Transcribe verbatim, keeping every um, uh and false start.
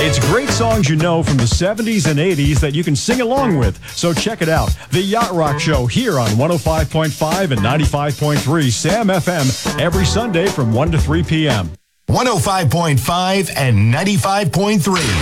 It's great songs you know from the seventies and eighties that you can sing along with. So check it out. The Yacht Rock Show here on one oh five point five and ninety-five point three Sam F M every Sunday from one to three p.m. one oh five point five and ninety-five point three